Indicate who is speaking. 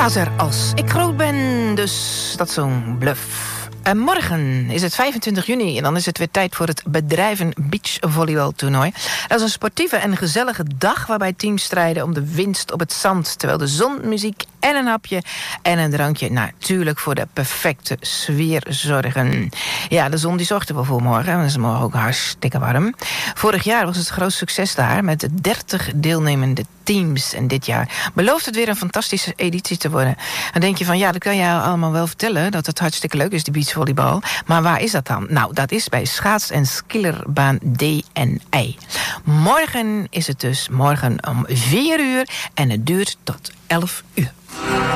Speaker 1: Later als ik groot ben, dus dat zo'n bluff. En morgen is het 25 juni en dan is het weer tijd voor het Bedrijven Beachvolleybaltoernooi. Dat is een sportieve en gezellige dag waarbij teams strijden om de winst op het zand. Terwijl de zon, muziek en een hapje en een drankje natuurlijk voor de perfecte sfeer zorgen. Ja, de zon die zorgt er wel voor morgen, want het is morgen ook hartstikke warm. Vorig jaar was het groot succes daar met 30 deelnemende teams. En dit jaar belooft het weer een fantastische editie te worden. Dan denk je van, ja, dat kan je allemaal wel vertellen, dat het hartstikke leuk is, die beachvolleybal. Maar waar is dat dan? Nou, dat is bij schaats- en skillerbaan D&I. Morgen is het dus morgen om 4 uur en het duurt tot 11 uur.